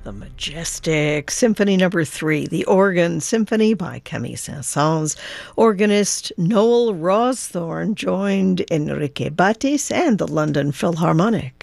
The majestic Symphony Number 3, the Organ Symphony by Camille Saint-Saëns. Organist Noel Rawsthorne joined Enrique Batis and the London Philharmonic.